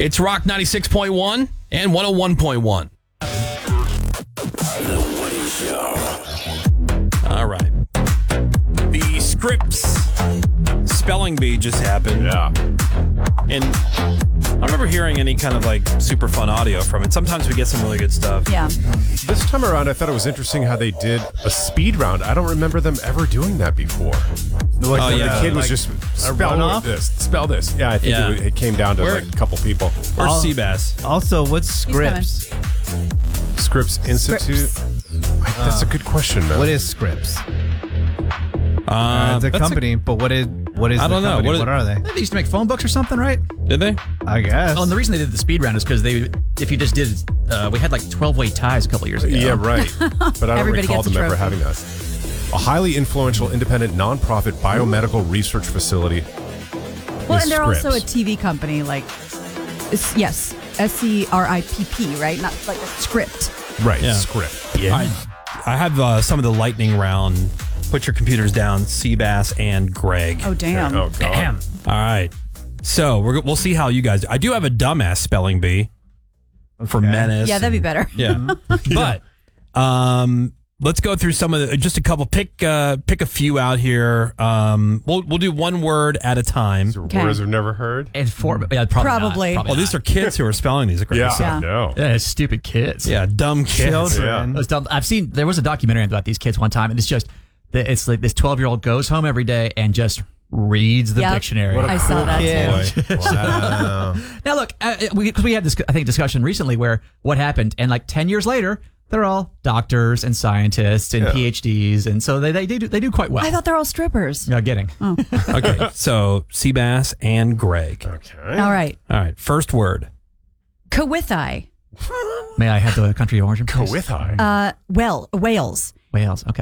It's Rock 96.1 and 101.1. The Woody Show. All right. The Scripps spelling bee just happened. Yeah. And I don't remember hearing any kind of like super fun audio from it. Sometimes we get some really good stuff. Yeah. This time around, I thought it was interesting how they did a speed round. I don't remember them ever doing that before. Like when the kid was just spell this. Yeah, I think it came down to like a couple people. Or Seabass. Also, what's Scripps? Scripps Institute. That's a good question, man. What is Scripps? It's a that's company, but what is I don't know. What are they? They used to make phone books or something, right? Did they? I guess. Oh, and the reason they did the speed round is because if you just did, we had like 12-way ties a couple years ago. Yeah, right. But I don't Everybody recall gets a them ever trophy. having that. A highly influential independent nonprofit biomedical research facility. Well, is and they're also a Scripps. TV company, like, yes, SCRIPP, right? Not like a script. Right, Yeah. Script. I have some of the lightning round. Put your computers down, Seabass and Greg. Oh, damn. Oh, God. All right. So we'll see how you guys do. I do have a dumbass spelling bee for menace. Yeah, that'd be better. Yeah. But let's go through some of just a couple. Pick a few out here. We'll do one word at a time. These are Okay. words I've never heard. And probably Probably. Not, Oh, these are kids who are spelling these. Yeah, So- I know. Yeah, it's stupid kids. yeah, dumb kids. Children. It's dumb. I've seen there was a documentary about these kids one time, and it's like this 12-year-old goes home every day and just reads the Yep. dictionary. I saw that too. Boy. Wow. Now look, we had this discussion recently where what happened, and like 10 years later, they're all doctors and scientists and PhDs, and so they do quite well. I thought they're all strippers. Yeah, getting. Okay, so Seabass and Greg. Okay. All right. All right, first word. Kawithai. May I have the country of origin, please? Kawithai. Wales. Wales. Okay.